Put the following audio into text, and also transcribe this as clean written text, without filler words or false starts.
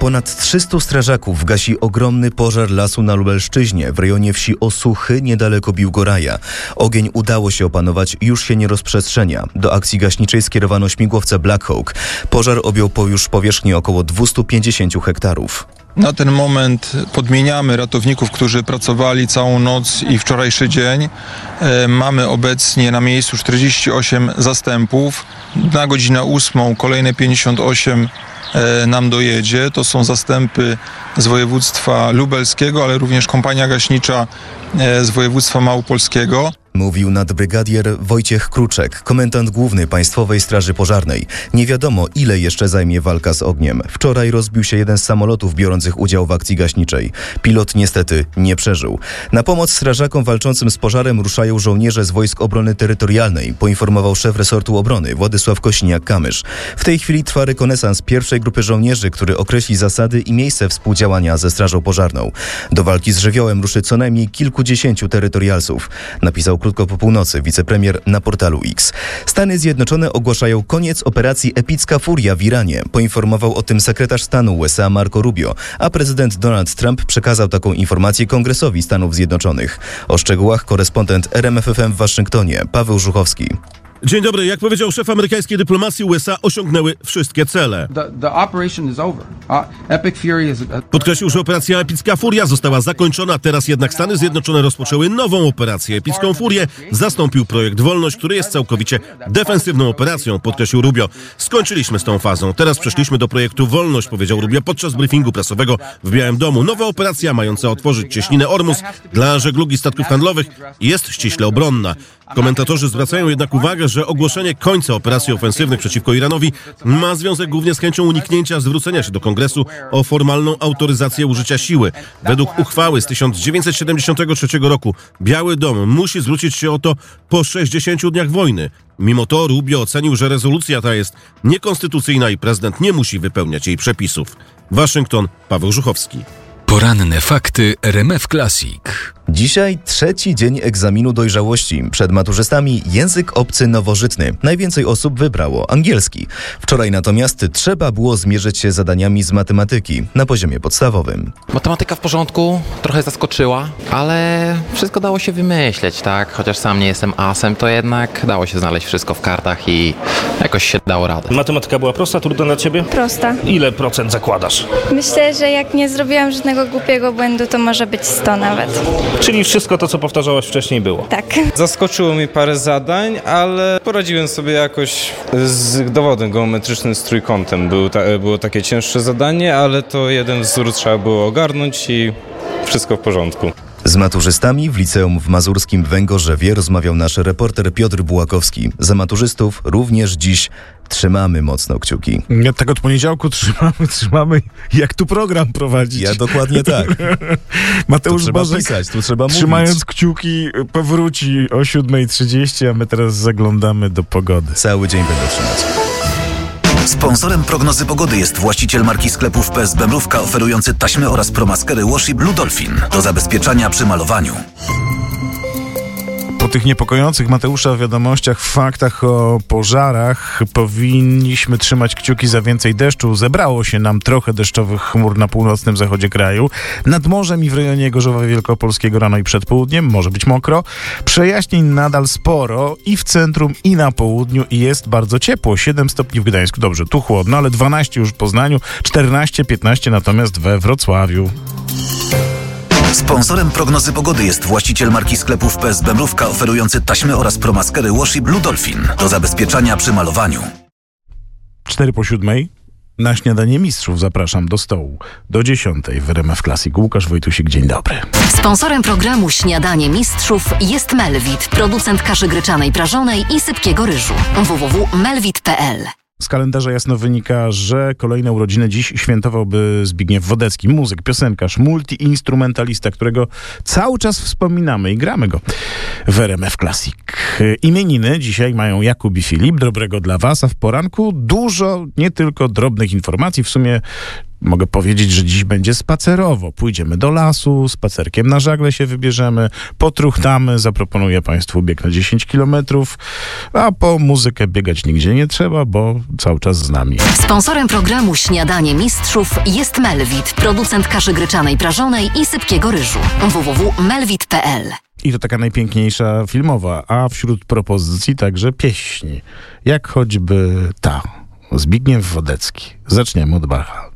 Ponad 300 strażaków gasi ogromny pożar lasu na Lubelszczyźnie w rejonie wsi Osuchy niedaleko Biłgoraja. Ogień udało się opanować, już się nie rozprzestrzenia. Do akcji gaśniczej skierowano śmigłowce Black Hawk. Pożar objął już powierzchnię około 250 hektarów. Na ten moment podmieniamy ratowników, którzy pracowali całą noc i wczorajszy dzień. Mamy obecnie na miejscu 48 zastępów. Na godzinę 8 kolejne 58 nam dojedzie. To są zastępy z województwa lubelskiego, ale również kompania gaśnicza z województwa małopolskiego. Mówił nadbrygadier Wojciech Kruczek, komendant główny Państwowej Straży Pożarnej. Nie wiadomo, ile jeszcze zajmie walka z ogniem. Wczoraj rozbił się jeden z samolotów biorących udział w akcji gaśniczej. Pilot niestety nie przeżył. Na pomoc strażakom walczącym z pożarem ruszają żołnierze z Wojsk Obrony Terytorialnej, poinformował szef resortu obrony Władysław Kosiniak-Kamysz. W tej chwili trwa rekonesans pierwszej grupy żołnierzy, który określi zasady i miejsce współdziałania ze Strażą Pożarną. Do walki z żywiołem ruszy co najmniej kilkudziesięciu terytorialsów, napisał krótko po północy wicepremier na portalu X. Stany Zjednoczone ogłaszają koniec operacji Epicka Furia w Iranie. Poinformował o tym sekretarz stanu USA Marco Rubio, a prezydent Donald Trump przekazał taką informację Kongresowi Stanów Zjednoczonych. O szczegółach korespondent RMF FM w Waszyngtonie Paweł Żuchowski. Dzień dobry. Jak powiedział szef amerykańskiej dyplomacji, USA osiągnęły wszystkie cele. Podkreślił, że operacja Epicka Furia została zakończona, teraz jednak Stany Zjednoczone rozpoczęły nową operację. Epicką Furię zastąpił projekt Wolność, który jest całkowicie defensywną operacją, podkreślił Rubio. Skończyliśmy z tą fazą. Teraz przeszliśmy do projektu Wolność, powiedział Rubio podczas briefingu prasowego w Białym Domu. Nowa operacja mająca otworzyć cieśninę Ormus dla żeglugi statków handlowych jest ściśle obronna. Komentatorzy zwracają jednak uwagę, że ogłoszenie końca operacji ofensywnych przeciwko Iranowi ma związek głównie z chęcią uniknięcia zwrócenia się do Kongresu o formalną autoryzację użycia siły. Według uchwały z 1973 roku Biały Dom musi zwrócić się o to po 60 dniach wojny. Mimo to Rubio ocenił, że rezolucja ta jest niekonstytucyjna i prezydent nie musi wypełniać jej przepisów. Waszyngton, Paweł Żuchowski. Poranne fakty RMF Classic. Dzisiaj trzeci dzień egzaminu dojrzałości. Przed maturzystami język obcy nowożytny. Najwięcej osób wybrało angielski. Wczoraj natomiast trzeba było zmierzyć się zadaniami z matematyki na poziomie podstawowym. Matematyka w porządku, trochę zaskoczyła, ale wszystko dało się wymyśleć, tak? Chociaż sam nie jestem asem, to jednak dało się znaleźć wszystko w kartach i jakoś się dało radę. Matematyka była prosta, trudna dla ciebie? Prosta. Ile procent zakładasz? Myślę, że jak nie zrobiłam żadnego głupiego błędu, to może być 100 nawet. Czyli wszystko to, co powtarzałaś wcześniej, było? Tak. Zaskoczyło mi parę zadań, ale poradziłem sobie jakoś z dowodem geometrycznym z trójkątem. Było takie cięższe zadanie, ale to jeden wzór trzeba było ogarnąć i wszystko w porządku. Z maturzystami w liceum w mazurskim Węgorzewie rozmawiał nasz reporter Piotr Bułakowski. Za maturzystów również dziś trzymamy mocno kciuki. Ja tak od poniedziałku trzymamy, jak tu program prowadzić. Ja dokładnie tak. Mateusz tu Bożek, pisać, tu trzeba trzymając mówić. kciuki, powróci o 7:30, a my teraz zaglądamy do pogody. Cały dzień będę trzymać. Sponsorem prognozy pogody jest właściciel marki sklepów PSB Mrówka oferujący taśmy oraz promaskery Washi Blue Dolphin do zabezpieczania przy malowaniu. Po tych niepokojących Mateusza wiadomościach, faktach o pożarach powinniśmy trzymać kciuki za więcej deszczu. Zebrało się nam trochę deszczowych chmur na północnym zachodzie kraju. Nad morzem i w rejonie Gorzowa Wielkopolskiego rano i przed południem może być mokro. Przejaśnień nadal sporo i w centrum, i na południu i jest bardzo ciepło. 7 stopni w Gdańsku. Dobrze, tu chłodno, ale 12 już w Poznaniu, 14-15 natomiast we Wrocławiu. Sponsorem prognozy pogody jest właściciel marki sklepów PSB Mrówka oferujący taśmy oraz promaskery Washi Blue Dolphin do zabezpieczania przy malowaniu. 6:45. Na śniadanie mistrzów zapraszam do stołu. Do 10:00 w RMF Classic. Łukasz Wojtusik, dzień dobry. Sponsorem programu Śniadanie Mistrzów jest Melvit, producent kaszy gryczanej prażonej i sypkiego ryżu. www.melvit.pl. Z kalendarza jasno wynika, że kolejne urodziny dziś świętowałby Zbigniew Wodecki, muzyk, piosenkarz, multiinstrumentalista, którego cały czas wspominamy i gramy go w RMF Classic. Imieniny dzisiaj mają Jakub i Filip. Dobrego dla was, a w poranku dużo, nie tylko drobnych informacji, w sumie Mogę powiedzieć, że dziś będzie spacerowo. Pójdziemy do lasu, spacerkiem na żagle się wybierzemy, potruchtamy, zaproponuję Państwu bieg na 10 kilometrów, a po muzykę biegać nigdzie nie trzeba, bo cały czas z nami. Sponsorem programu Śniadanie Mistrzów jest Melvit, producent kaszy gryczanej prażonej i sypkiego ryżu. www.melvit.pl. I to taka najpiękniejsza filmowa, a wśród propozycji także pieśni, jak choćby ta, Zbigniew Wodecki. Zaczniemy od Bacha.